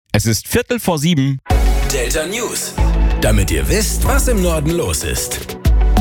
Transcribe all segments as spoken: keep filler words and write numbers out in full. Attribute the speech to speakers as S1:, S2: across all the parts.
S1: Es ist Viertel vor sieben.
S2: Delta News. Damit ihr wisst, was im Norden los ist.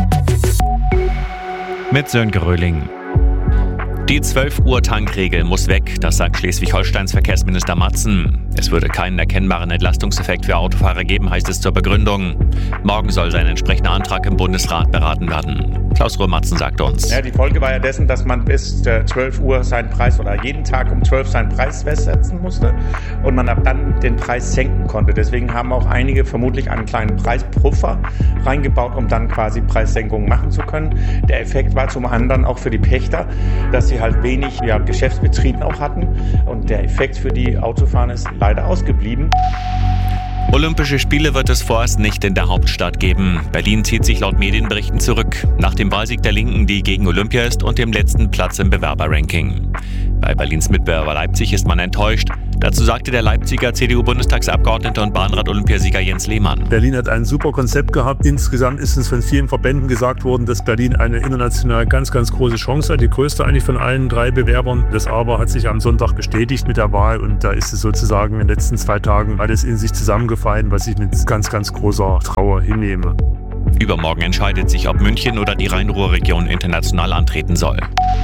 S3: Mit Sönke Röhling. Die zwölf Uhr Tankregel muss weg, das sagt Schleswig-Holsteins Verkehrsminister Matzen. Es würde keinen erkennbaren Entlastungseffekt für Autofahrer geben, heißt es zur Begründung. Morgen soll sein entsprechender Antrag im Bundesrat beraten werden. Klaus Ruhr-Matzen sagt uns.
S4: Ja, die Folge war ja dessen, dass man bis zwölf Uhr seinen Preis oder jeden Tag um zwölf seinen Preis festsetzen musste und man ab dann den Preis senken konnte. Deswegen haben auch einige vermutlich einen kleinen Preispuffer reingebaut, um dann quasi Preissenkungen machen zu können. Der Effekt war zum anderen auch für die Pächter, dass sie halt wenig ja, Geschäftsbetrieb auch hatten und der Effekt für die Autofahrer ist leider ausgeblieben.
S3: Olympische Spiele wird es vorerst nicht in der Hauptstadt geben. Berlin zieht sich laut Medienberichten zurück, nach dem Wahlsieg der Linken, die gegen Olympia ist, und dem letzten Platz im Bewerberranking. Bei Berlins Mitbewerber Leipzig ist man enttäuscht. Dazu sagte der Leipziger C D U-Bundestagsabgeordnete und Bahnrad-Olympiasieger Jens Lehmann.
S5: Berlin hat ein super Konzept gehabt. Insgesamt ist es von vielen Verbänden gesagt worden, dass Berlin eine international ganz, ganz große Chance hat. Die größte eigentlich von allen drei Bewerbern. Das aber hat sich am Sonntag bestätigt mit der Wahl. Und da ist es sozusagen in den letzten zwei Tagen alles in sich zusammengefallen, was ich mit ganz, ganz großer Trauer hinnehme.
S3: Übermorgen entscheidet sich, ob München oder die Rhein-Ruhr-Region international antreten soll.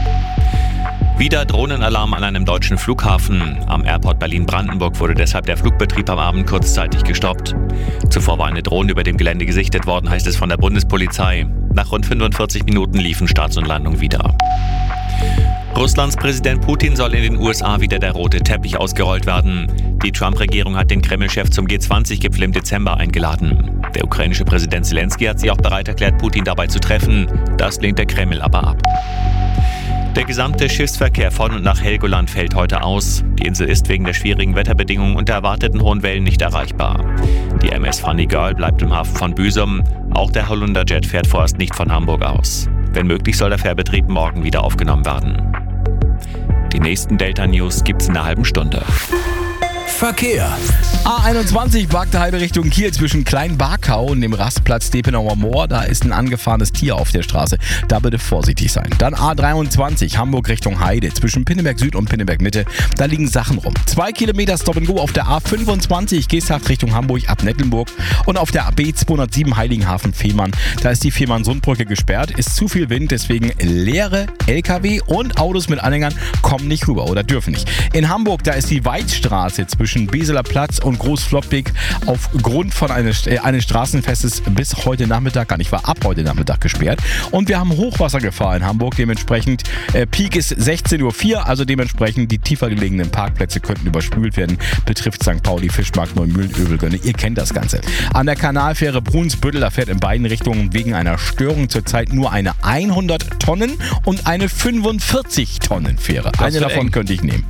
S3: Wieder Drohnenalarm an einem deutschen Flughafen. Am Airport Berlin-Brandenburg wurde deshalb der Flugbetrieb am Abend kurzzeitig gestoppt. Zuvor war eine Drohne über dem Gelände gesichtet worden, heißt es von der Bundespolizei. Nach rund fünfundvierzig Minuten liefen Starts und Landung wieder. Russlands Präsident Putin soll in den U S A wieder der rote Teppich ausgerollt werden. Die Trump-Regierung hat den Kreml-Chef zum G zwanzig Gipfel im Dezember eingeladen. Der ukrainische Präsident Zelensky hat sich auch bereit erklärt, Putin dabei zu treffen. Das lehnt der Kreml aber ab. Der gesamte Schiffsverkehr von und nach Helgoland fällt heute aus. Die Insel ist wegen der schwierigen Wetterbedingungen und der erwarteten hohen Wellen nicht erreichbar. Die M S Funny Girl bleibt im Hafen von Büsum. Auch der Holunder Jet fährt vorerst nicht von Hamburg aus. Wenn möglich, soll der Fährbetrieb morgen wieder aufgenommen werden. Die nächsten Delta News gibt's in einer halben Stunde.
S2: Verkehr.
S1: A einundzwanzig Bagde halbe Richtung Kiel zwischen Kleinbarkau und dem Rastplatz Depenauer Moor. Da ist ein angefahrenes Tier auf der Straße. Da bitte vorsichtig sein. Dann A dreiundzwanzig Hamburg Richtung Heide zwischen Pinneberg Süd und Pinneberg Mitte. Da liegen Sachen rum. Zwei Kilometer Stop and Go auf der A fünfundzwanzig Geesthacht Richtung Hamburg ab Nettelnburg. Und auf der B zweihundertsieben Heiligenhafen-Fehmarn. Da ist die Fehmarn-Sundbrücke gesperrt. Ist zu viel Wind, deswegen leere L K W und Autos mit Anhängern kommen nicht rüber oder dürfen nicht. In Hamburg, da ist die Weidstraße zwischen Beseler Platz und Großflottbek aufgrund von eines, äh, eines Straßenfestes bis heute Nachmittag, gar nicht, war ab heute Nachmittag gesperrt. Und wir haben Hochwassergefahr in Hamburg, dementsprechend äh, Peak ist sechzehn Uhr vier, also dementsprechend die tiefer gelegenen Parkplätze könnten überspült werden. Betrifft Sankt Pauli, Fischmarkt, Neumühlen, Övelgönne. Ihr kennt das Ganze. An der Kanalfähre Brunsbüttel, da fährt in beiden Richtungen wegen einer Störung zurzeit nur eine hundert Tonnen und eine fünfundvierzig Tonnen Fähre. Eine davon eng. Könnte ich nehmen.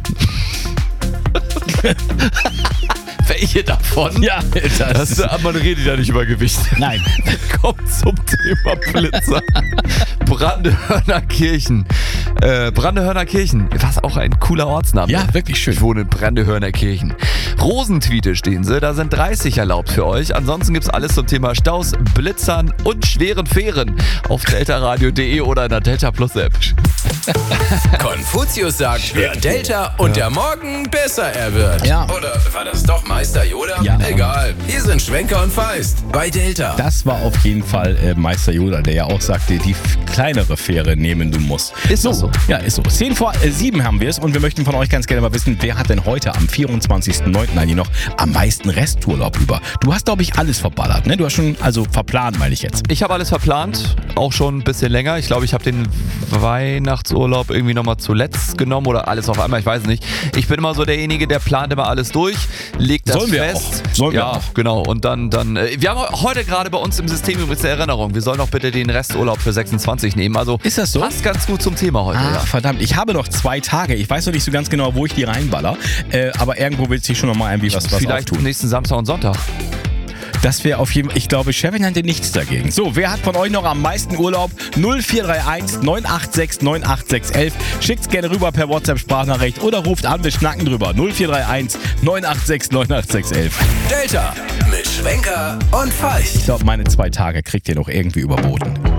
S6: Welche davon?
S1: Ja, das,
S6: das man redet ja nicht über Gewicht.
S1: Nein.
S6: Kommt zum Thema Blitzer. Brandehörnerkirchen. Äh, Brandehörnerkirchen, was auch ein cooler Ortsname.
S1: Ja, wirklich schön.
S6: Ich wohne in Brandehörnerkirchen. Rosentwiete stehen sie, da sind dreißig erlaubt für euch. Ansonsten gibt's alles zum Thema Staus, Blitzern und schweren Fähren auf deltaradio punkt de oder in der Delta Plus App.
S2: Konfuzius sagt, wer Delta und der Morgen besser er wird.
S1: Ja.
S2: Oder war das doch Meister Yoda?
S1: Ja.
S2: Egal, hier sind Schwenker und Feist bei Delta.
S1: Das war auf jeden Fall äh, Meister Yoda, der ja auch sagte, die f- kleinere Fähre nehmen du musst.
S6: Ist so. so.
S1: Ja, ist so. zehn vor sieben haben wir es und wir möchten von euch ganz gerne mal wissen, wer hat denn heute am vierundzwanzigsten neunten eigentlich noch am meisten Resturlaub über? Du hast, glaube ich, alles verballert, ne? Du hast schon, also verplant, meine ich jetzt.
S6: Ich habe alles verplant, auch schon ein bisschen länger. Ich glaube, ich habe den Weihnachtsurlaub irgendwie nochmal zuletzt genommen oder alles auf einmal, ich weiß nicht. Ich bin immer so derjenige, der plant immer alles durch, legt das
S1: Sollen wir
S6: fest.
S1: auch. Sollen wir
S6: ja,
S1: auch.
S6: genau. Und dann, dann, äh, wir haben heute gerade bei uns im System übrigens eine Erinnerung. Wir sollen doch bitte den Resturlaub für sechsundzwanzig nehmen. Also
S1: ist das so?
S6: Passt ganz gut zum Thema heute.
S1: Ach,
S6: ja.
S1: verdammt. Ich habe noch zwei Tage. Ich weiß noch nicht so ganz genau, wo ich die reinballer. Äh, aber irgendwo will sich schon noch mal irgendwie was, was
S6: Vielleicht
S1: auftun.
S6: nächsten Samstag und Sonntag.
S1: Das wäre auf jeden Fall, ich glaube, Chefin hätte nichts dagegen. So, wer hat von euch noch am meisten Urlaub? null vier drei eins neun acht sechs neun acht sechs eins eins. Schickt's gerne rüber per WhatsApp-Sprachnachricht oder ruft an, wir schnacken drüber. null vier drei eins neun acht sechs neun acht sechs eins eins.
S2: Delta mit Schwenker und Feist.
S1: Ich glaube, meine zwei Tage kriegt ihr noch irgendwie überboten.